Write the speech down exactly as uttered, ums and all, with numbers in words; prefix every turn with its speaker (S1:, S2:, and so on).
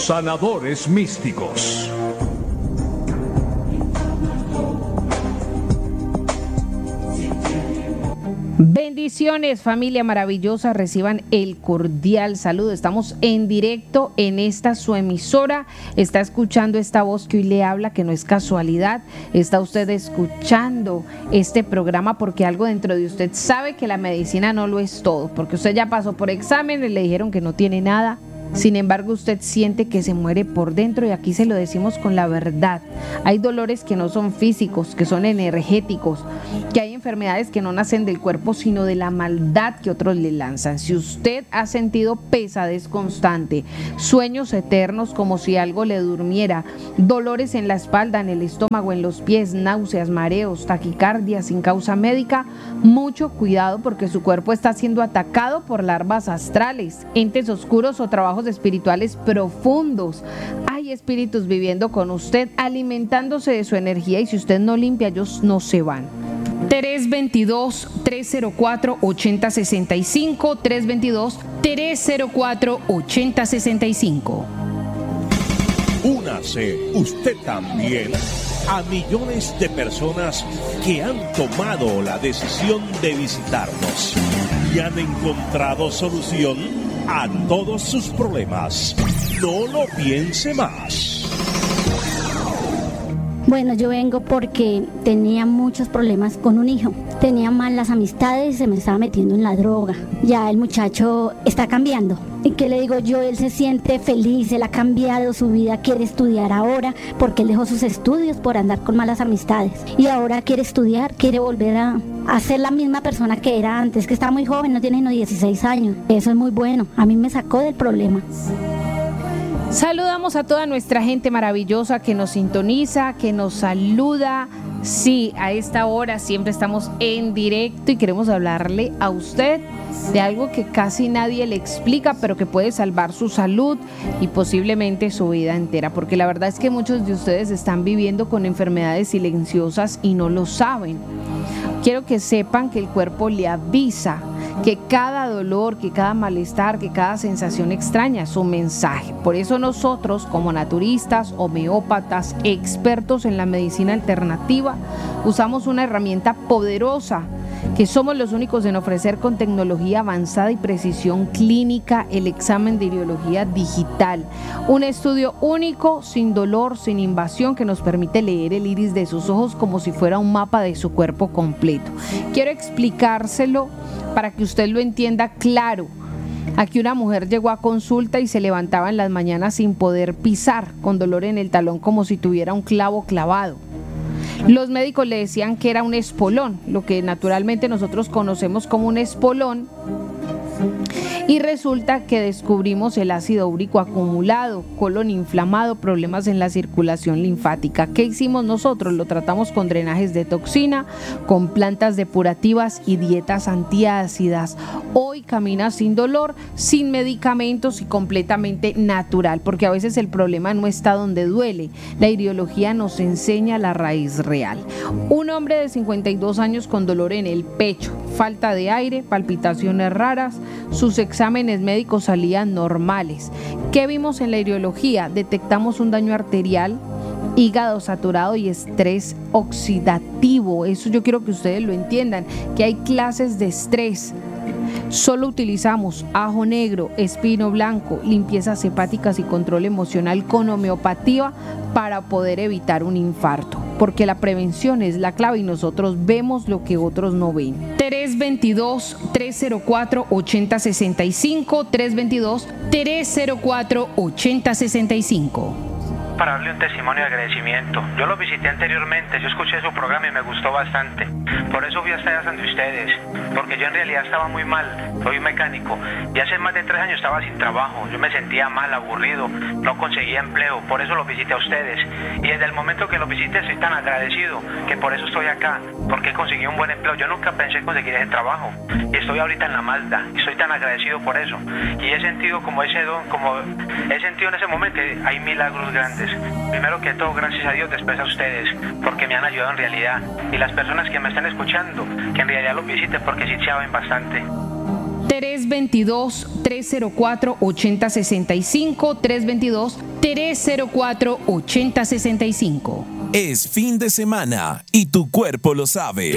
S1: sanadores místicos.
S2: Bendiciones, familia maravillosa, reciban el cordial saludo. Estamos en directo en esta su emisora. Está escuchando esta voz que hoy le habla, que no es casualidad. Está usted escuchando este programa porque algo dentro de usted sabe que la medicina no lo es todo, porque usted ya pasó por exámenes, le dijeron que no tiene nada. Sin embargo, usted siente que se muere por dentro, y aquí se lo decimos con la verdad. Hay dolores que no son físicos, que son energéticos, que hay enfermedades que no nacen del cuerpo, sino de la maldad que otros le lanzan. Si usted ha sentido pesadez constante, sueños eternos como si algo le durmiera, dolores en la espalda, en el estómago, en los pies, náuseas, mareos, taquicardia sin causa médica, mucho cuidado, porque su cuerpo está siendo atacado por larvas astrales, entes oscuros o trabajos espirituales profundos. Hay espíritus viviendo con usted, alimentándose de su energía, y si usted no limpia, ellos no se van. tres dos dos, tres cero cuatro, ocho cero seis cinco, tres dos dos, tres cero cuatro, ocho cero seis cinco.
S3: Únase usted también a millones de personas que han tomado la decisión de visitarnos y han encontrado solución a todos sus problemas. No lo piense más.
S4: Bueno, yo vengo porque tenía muchos problemas con un hijo. Tenía malas amistades y se me estaba metiendo en la droga. Ya el muchacho está cambiando. ¿Y qué le digo yo? Él se siente feliz, él ha cambiado su vida, quiere estudiar ahora porque él dejó sus estudios por andar con malas amistades. Y ahora quiere estudiar, quiere volver a, a ser la misma persona que era antes, que está muy joven, no tiene ni dieciséis años. Eso es muy bueno, a mí me sacó del problema.
S2: Saludamos a toda nuestra gente maravillosa que nos sintoniza, que nos saluda. Sí, a esta hora siempre estamos en directo y queremos hablarle a usted de algo que casi nadie le explica, pero que puede salvar su salud y posiblemente su vida entera, porque la verdad es que muchos de ustedes están viviendo con enfermedades silenciosas y no lo saben. Quiero que sepan que el cuerpo le avisa que cada dolor, que cada malestar, que cada sensación extraña es un mensaje. Por eso nosotros, como naturistas, homeópatas, expertos en la medicina alternativa, usamos una herramienta poderosa que somos los únicos en ofrecer con tecnología avanzada y precisión clínica, el examen de ideología digital, un estudio único, sin dolor, sin invasión, que nos permite leer el iris de sus ojos como si fuera un mapa de su cuerpo completo. Quiero explicárselo para que usted lo entienda claro. Aquí una mujer llegó a consulta y se levantaba en las mañanas sin poder pisar, con dolor en el talón como si tuviera un clavo clavado. Los médicos le decían que era un espolón, lo que naturalmente nosotros conocemos como un espolón, y resulta que descubrimos el ácido úrico acumulado, colon inflamado, problemas en la circulación linfática. ¿Qué hicimos nosotros? Lo tratamos con drenajes de toxina, con plantas depurativas y dietas antiácidas. Hoy camina sin dolor, sin medicamentos y completamente natural, porque a veces el problema no está donde duele. La ideología nos enseña la raíz real. Un hombre de cincuenta y dos años con dolor en el pecho, falta de aire, palpitaciones raras, sus exámenes médicos salían normales. ¿Qué vimos en la ideología? Detectamos un daño arterial, hígado saturado y estrés oxidativo. Eso yo quiero que ustedes lo entiendan, que hay clases de estrés. Solo utilizamos ajo negro, espino blanco, limpiezas hepáticas y control emocional con homeopatía para poder evitar un infarto, porque la prevención es la clave y nosotros vemos lo que otros no ven. tres dos dos, tres cero cuatro, ocho cero seis cinco, tres dos dos, tres cero cuatro, ocho cero seis cinco.
S5: Para darle un testimonio de agradecimiento. Yo lo visité anteriormente, yo escuché su programa y me gustó bastante. Por eso fui hasta allá donde ustedes, porque yo en realidad estaba muy mal, soy mecánico, y hace más de tres años estaba sin trabajo, yo me sentía mal, aburrido, no conseguía empleo, por eso lo visité a ustedes. Y desde el momento que lo visité estoy tan agradecido, que por eso estoy acá, porque conseguí un buen empleo. Yo nunca pensé conseguir ese trabajo, y estoy ahorita en la Mazda, y estoy tan agradecido por eso. Y he sentido como ese don, como he sentido en ese momento que hay milagros grandes. Primero que todo, gracias a Dios, después a ustedes, porque me han ayudado en realidad, y las personas que me están escuchando, que en realidad los visiten, porque sí saben bastante.
S2: tres dos dos, tres cero cuatro, ocho cero seis cinco, tres dos dos, tres cero cuatro, ocho cero seis cinco.
S6: Es fin de semana y tu cuerpo lo sabe.